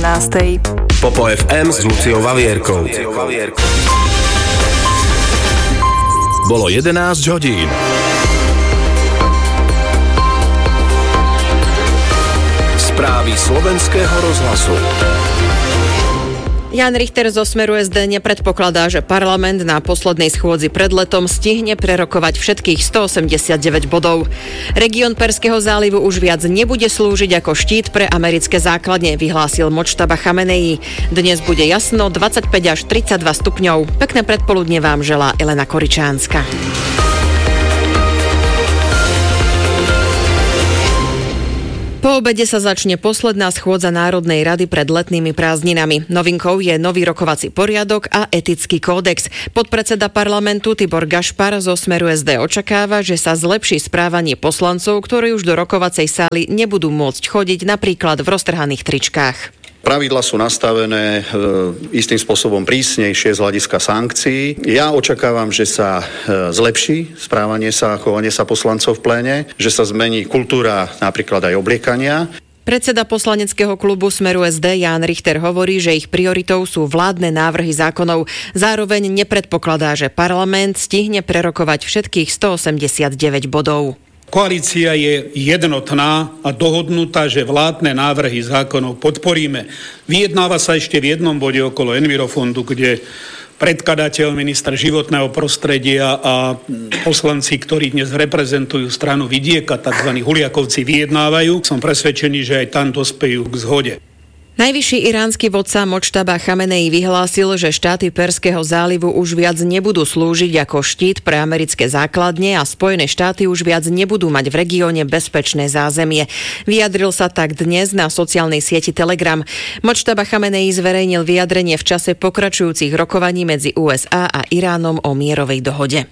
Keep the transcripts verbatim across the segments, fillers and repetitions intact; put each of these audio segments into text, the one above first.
sedemnástej. Popo ef em s Luciou Vavierkou. Bolo jedenásť hodín. Správy slovenského rozhlasu. Jan Richter zo Smeru es dé nepredpokladá, že parlament na poslednej schôdzi pred letom stihne prerokovať všetkých stoosemdesiatdeväť bodov. Región Perského zálivu už viac nebude slúžiť ako štít pre americké základne, vyhlásil Močtaba Chamenei. Dnes bude jasno, dvadsaťpäť až tridsaťdva stupňov. Pekné predpoludne vám želá Elena Koričánska. Po obede sa začne posledná schôdza Národnej rady pred letnými prázdninami. Novinkou je nový rokovací poriadok a etický kódex. Podpredseda parlamentu Tibor Gašpar zo Smeru es dé očakáva, že sa zlepší správanie poslancov, ktorí už do rokovacej sály nebudú môcť chodiť napríklad v roztrhaných tričkách. Pravidlá sú nastavené e, istým spôsobom prísnejšie z hľadiska sankcií. Ja očakávam, že sa e, zlepší správanie sa a chovanie sa poslancov v pléne, že sa zmení kultúra napríklad aj obliekania. Predseda poslaneckého klubu Smeru es dé Jan Richter hovorí, že ich prioritou sú vládne návrhy zákonov. Zároveň nepredpokladá, že parlament stihne prerokovať všetkých stoosemdesiatdeväť bodov. Koalícia je jednotná a dohodnutá, že vládne návrhy zákonov podporíme. Vyjednáva sa ešte v jednom bode okolo Envirofondu, kde predkladateľ, minister životného prostredia a poslanci, ktorí dnes reprezentujú stranu Vidieka, tzv. Huliakovci, vyjednávajú. Som presvedčený, že aj tam dospejú k zhode. Najvyšší iránsky vodca Močtaba Chamenei vyhlásil, že štáty Perského zálivu už viac nebudú slúžiť ako štít pre americké základne a Spojené štáty už viac nebudú mať v regióne bezpečné zázemie. Vyjadril sa tak dnes na sociálnej sieti Telegram. Močtaba Chamenei zverejnil vyjadrenie v čase pokračujúcich rokovaní medzi ú es á a Iránom o mierovej dohode.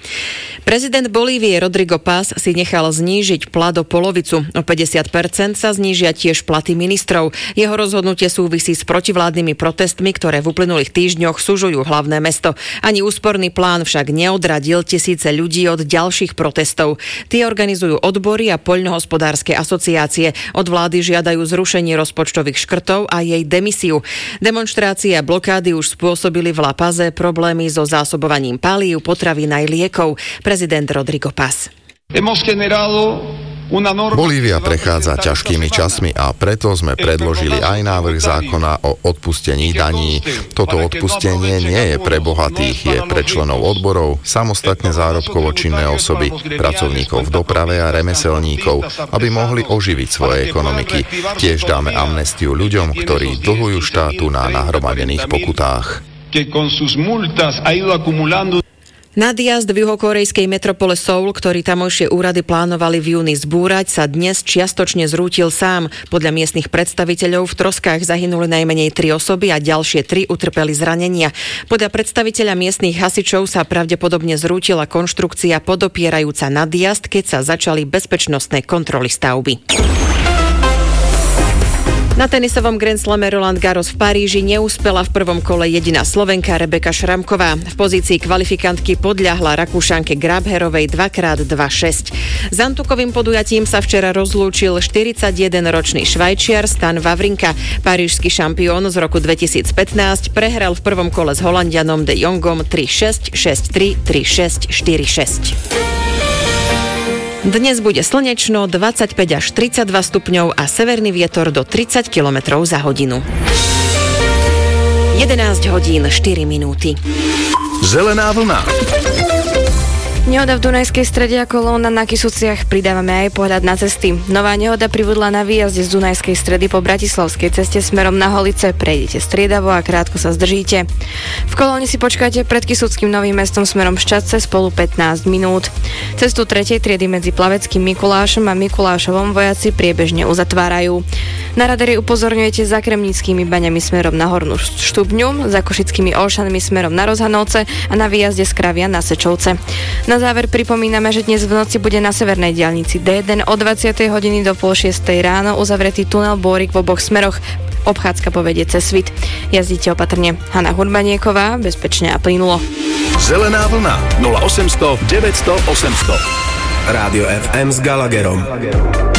Prezident Bolívie Rodrigo Paz si nechal znížiť plat o polovicu. O päťdesiat percent sa znížia tiež platy ministrov. Jeho rozhodnutie súvisí s protivládnymi protestmi, ktoré v uplynulých týždňoch sužujú hlavné mesto. Ani úsporný plán však neodradil tisíce ľudí od ďalších protestov. Tie organizujú odbory a poľnohospodárske asociácie. Od vlády žiadajú zrušenie rozpočtových škrtov a jej demisiu. Demonštrácie a blokády už spôsobili v La Paze problémy so zásobovaním palív, potravín aj liekov. Prezident Rodrigo Paz. Bolívia prechádza ťažkými časmi a preto sme predložili aj návrh zákona o odpustení daní. Toto odpustenie nie je pre bohatých, je pre členov odborov, samostatne zárobkovo činné osoby, pracovníkov v doprave a remeselníkov, aby mohli oživiť svoje ekonomiky. Tiež dáme amnestiu ľuďom, ktorí dlhujú štátu na nahromadených pokutách. Nadjazd v juhokorejskej metropole Soul, ktorý tamojšie úrady plánovali v júni zbúrať, sa dnes čiastočne zrútil sám. Podľa miestnych predstaviteľov v troskách zahynuli najmenej tri osoby a ďalšie tri utrpeli zranenia. Podľa predstaviteľa miestnych hasičov sa pravdepodobne zrútila konštrukcia podopierajúca nadjazd, keď sa začali bezpečnostné kontroly stavby. Na tenisovom Grand Slame Roland Garros v Paríži neúspela v prvom kole jediná Slovenka Rebeka Šramková. V pozícii kvalifikantky podľahla Rakúšanke Grabherovej dva krát dva šesť. S Antukovým podujatím sa včera rozlúčil štyridsaťjedenročný Švajčiar Stan Wawrinka. Parížsky šampión z roku dvetisícpätnásť prehral v prvom kole s Holanďanom De Jongom tri šesť, šesť tri, tri šesť, štyri šesť. Dnes bude slnečno, dvadsaťpäť až tridsaťdva stupňov a severný vietor do tridsať kilometrov za hodinu. jedenásť hodín štyri minúty. Zelená vlna. Nehoda v Dunajskej strede a kolóna na Kysuciach, pridávame aj pohľad na cesty. Nová nehoda pribudla na výjazde z Dunajskej stredy po Bratislavskej ceste smerom na Holice. Prejdete striedavo a krátko sa zdržíte. V kolóne si počkáte pred Kysuckým Novým Mestom smerom Šťadce spolu pätnásť minút. Cestu tretej triedy medzi Plaveckým Mikulášom a Mikulášovom vojaci priebežne uzatvárajú. Na radari upozorňujete za Kremnickými baňami smerom na Hornú Štubňu, za Košickými Olšanmi smerom na Rozhanovce a na výjazde z Kravia na Sečovce. Na záver pripomíname, že dnes v noci bude na severnej diaľnici dé jeden od dvadsiatej hodiny do pol šiestej ráno uzavretý tunel Bórik v oboch smeroch. Obchádzka povedie cez Svit. Jazdite opatrne. Hana Hurbanieková, bezpečne a plynulo. Zelená vlna nula osemsto deväťsto osemsto. Rádio ef em s Gallagherom.